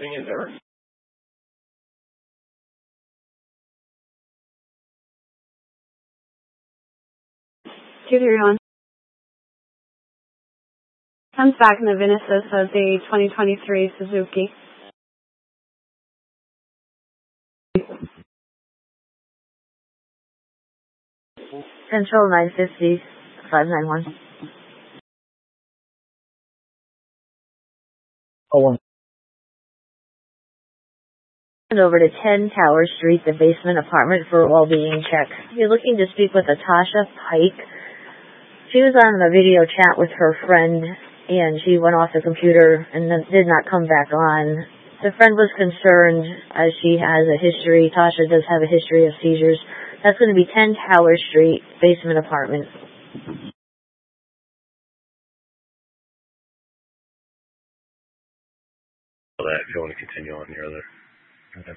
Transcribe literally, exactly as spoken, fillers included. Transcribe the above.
moving in there. Computer on. Comes back in the Genesis as a twenty twenty-three Suzuki. Central nine fifty, five nine one. Oh, one. And over to ten Tower Street, the basement apartment for a well-being check. You're looking to speak with Natasha Pike. She was on the video chat with her friend, and she went off the computer and then did not come back on. The friend was concerned as she has a history. Tasha does have a history of seizures. That's going to be ten Tower Street, basement apartment. That if you want to continue on your other.